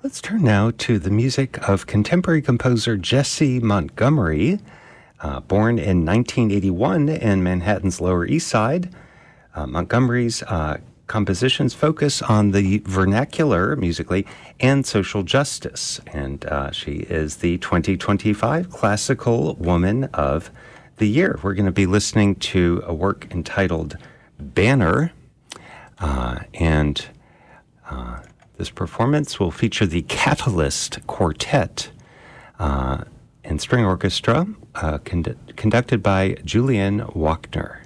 Let's turn now to the music of contemporary composer Jessie Montgomery, born in 1981 in Manhattan's Lower East Side. Montgomery's compositions focus on the vernacular, musically, and social justice. And she is the 2025 Classical Woman of the Year. We're going to be listening to a work entitled Banner, and this performance will feature the Catalyst Quartet and string orchestra conducted by Julian Wagner.